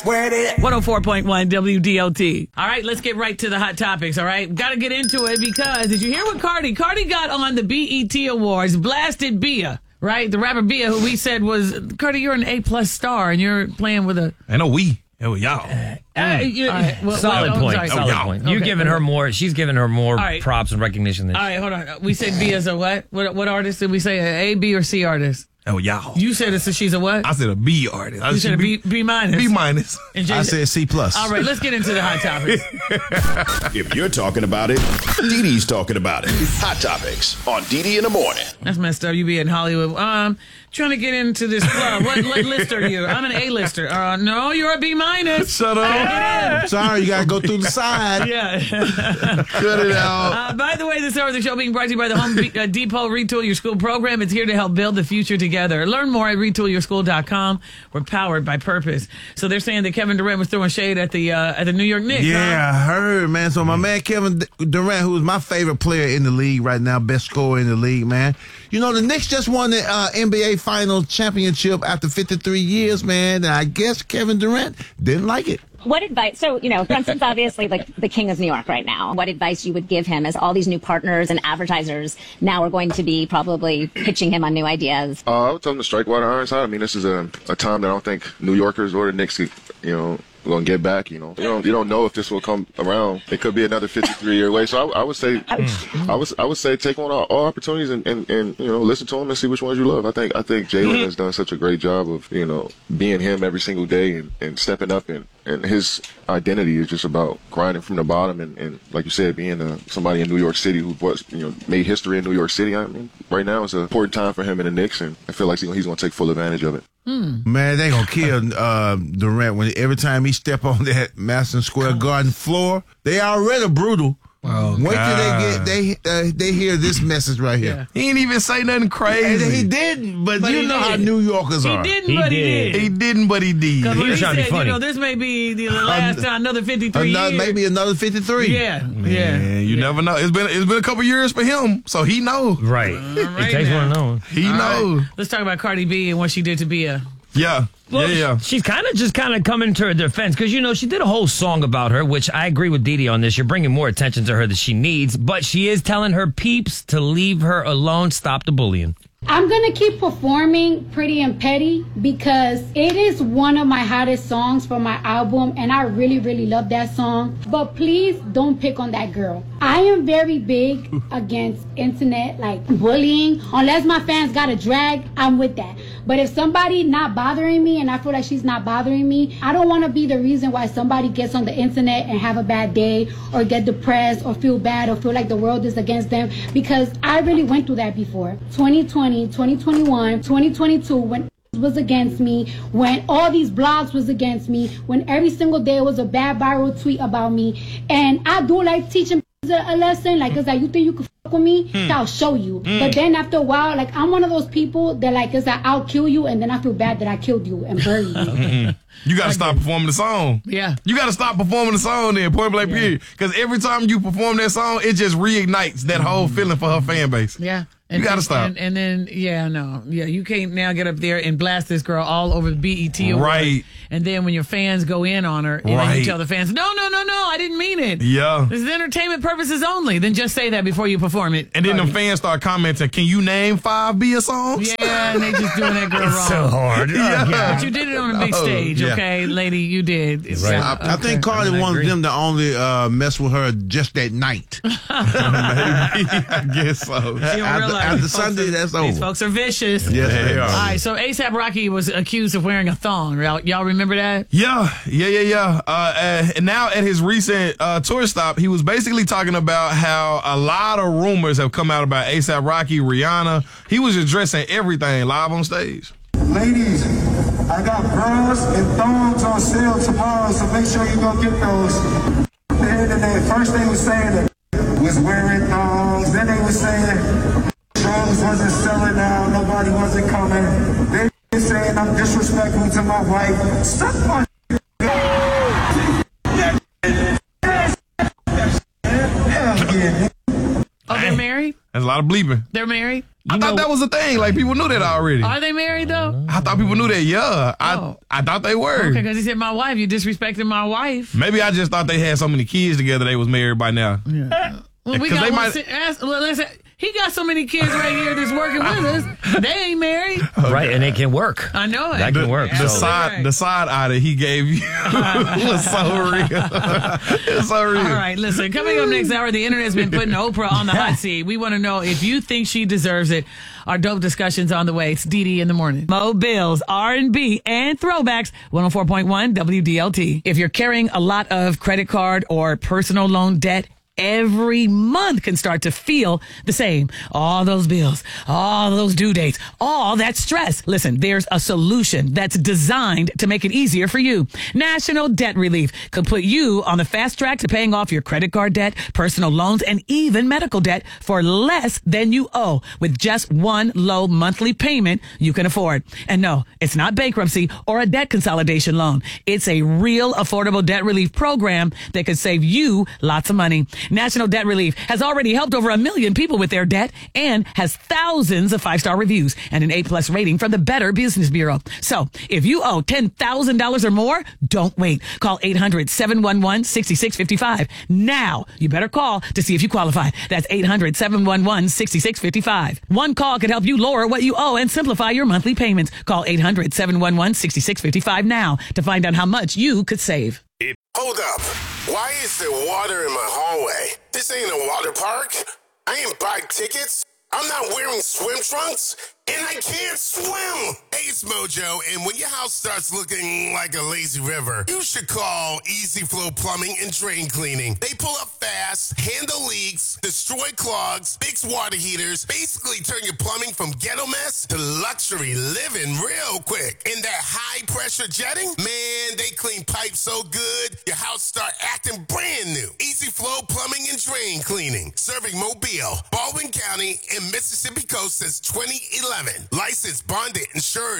104.1 WDOT. All right, let's get right to the hot topics, all right? Got to get into it because did you hear what Cardi got on the BET Awards, blasted Bia, right? The rapper Bia, who we said was, Cardi, you're an A+ star and you're playing with a... I know we. Oh, y'all. Solid point. You're giving her more. She's giving her more props and recognition than. All right, hold on. We said Bia's a what? What artist did we say? An A, B, or C artist? Oh, y'all. You said she's a what? I said a B artist. You said a B minus. B minus. I said C+. All right, let's get into the hot topics. If you're talking about it, Dee Dee's talking about it. Hot Topics on Dee Dee in the morning. That's messed up. You be in Hollywood. Trying to get into this club. What list are you? I'm an A-lister. No, you're a B minus. Shut up. Sorry, you got to go through the side. Yeah. Cut it out. By the way, this hour of the show being brought to you by the Home Depot Retool Your School program. It's here to help build the future together. Learn more at retoolyourschool.com. We're powered by purpose. So they're saying that Kevin Durant was throwing shade at the New York Knicks. Yeah, I heard, man. So my man Kevin Durant, who is my favorite player in the league right now, best scorer in the league, man. You know, the Knicks just won the NBA Finals championship after 53 years, man. And I guess Kevin Durant didn't like it. What advice? So, Brunson's obviously like the king of New York right now. What advice you would give him as all these new partners and advertisers now are going to be probably pitching him on new ideas? I would tell him to strike while the iron's hot. I mean, this is a time that I don't think New Yorkers or the Knicks, going to get back. You don't know if this will come around. It could be another 53-year wait. So I would say, take on all opportunities and listen to him and see which ones you love. I think Jalen has done such a great job of being him every single day and stepping up and his identity is just about grinding from the bottom and like you said, being somebody in New York City who was made history in New York City. I mean, right now is an important time for him in the Knicks, and I feel like he's going to take full advantage of it. Man, they gonna kill Durant when every time he step on that Madison Square Garden floor. They already brutal. Oh, wait God. till they hear this message right here. Yeah. He didn't even say nothing crazy. He didn't, but you know how New Yorkers are. He did. He didn't, but he did. Because He was he trying to be said, funny. this may be the last time, another 53 years. Maybe another 53. Yeah. Man, you never know. It's been a couple years for him, so he knows. Right. right It takes now. one to know. He knows. Let's talk about Cardi B and what she did to Bia. Yeah. Well, she's kind of coming to her defense because, she did a whole song about her, which I agree with Dee Dee on this. You're bringing more attention to her than she needs, but she is telling her peeps to leave her alone, stop the bullying. I'm going to keep performing Pretty and Petty because it is one of my hottest songs for my album, and I really, really love that song. But please don't pick on that girl. I am very big against internet, like bullying. Unless my fans got a drag, I'm with that. But if somebody not bothering me and I feel like she's not bothering me, I don't want to be the reason why somebody gets on the internet and have a bad day or get depressed or feel bad or feel like the world is against them, because I really went through that before. 2020, 2021, 2022, when was against me, when all these blogs was against me, when every single day was a bad viral tweet about me. And I do like teaching a lesson, like, it's like, you think you can fuck with me? I'll show you. But then after a while, like, I'm one of those people that, like, it's like, I'll kill you, and then I feel bad that I killed you and buried you. You got to stop performing the song. Yeah. You got to stop performing the song then, point blank period. Because every time you perform that song, it just reignites that whole feeling for her fan base. Yeah. You got to stop. And then, you can't now get up there and blast this girl all over the BET Awards. Right. And then when your fans go in on her, and then you tell the fans, no, I didn't mean it. Yeah. This is entertainment purposes only. Then just say that before you perform it. And then the fans start commenting, can you name 5 Bia songs? Yeah, and they just doing that girl wrong. It's so hard. Yeah. But you did it on a big stage, okay, lady? You did. Right. So, I think Cardi wanted them to only mess with her just that night. Maybe. I guess so. After Sunday, that's over. These folks are vicious. Yes, they are. All right, so A$AP Rocky was accused of wearing a thong. Y'all remember that? Yeah. And now at his recent tour stop, he was basically talking about how a lot of rumors have come out about A$AP Rocky, Rihanna. He was addressing everything live on stage. Ladies, I got bras and thongs on sale tomorrow, so make sure you go get those. First they were saying that was wearing thongs, then they were saying drugs wasn't selling out, nobody wasn't coming. Then they were saying I'm disrespectful to my wife. Suck my Oh, they're married? That's a lot of bleeping. They're married? I thought that was a thing. Like, people knew that already. Are they married, though? I thought people knew that, yeah. I thought they were. Okay, because he said my wife. You disrespecting my wife. Maybe I just thought they had so many kids together they was married by now. Yeah. Well, we got listen, he got so many kids right here that's working with us. They ain't married. Right, and it can work. I know it. That can work. The side eye that he gave you was so real. It's so real. All right, listen, coming up next hour, the internet's been putting Oprah on the hot seat. We want to know if you think she deserves it. Our dope discussion's on the way. It's DD in the morning. Mo Bills, R&B, and throwbacks, 104.1 WDLT. If you're carrying a lot of credit card or personal loan debt, every month can start to feel the same. All those bills, all those due dates, all that stress. Listen, there's a solution that's designed to make it easier for you. National Debt Relief could put you on the fast track to paying off your credit card debt, personal loans, and even medical debt for less than you owe with just one low monthly payment you can afford. And no, it's not bankruptcy or a debt consolidation loan. It's a real affordable debt relief program that could save you lots of money. National Debt Relief has already helped over 1 million people with their debt and has thousands of 5-star reviews and an A+ rating from the Better Business Bureau. So if you owe $10,000 or more, don't wait. Call 800-711-6655. Now, you better call to see if you qualify. That's 800-711-6655. One call could help you lower what you owe and simplify your monthly payments. Call 800-711-6655 now to find out how much you could save. Hold up. Why is there water in my hallway? This ain't a water park. I ain't buy tickets. I'm not wearing swim trunks. And I can't swim. Hey, it's Mojo, and when your house starts looking like a lazy river, you should call Easy Flow Plumbing and Drain Cleaning. They pull up fast, handle leaks, destroy clogs, fix water heaters, basically turn your plumbing from ghetto mess to luxury living real quick. And that high-pressure jetting, man, they clean pipes so good, your house start acting brand new. Easy Flow Plumbing and Drain Cleaning, serving Mobile, Baldwin County, and Mississippi Coast since 2011. Licensed, bonded, insured,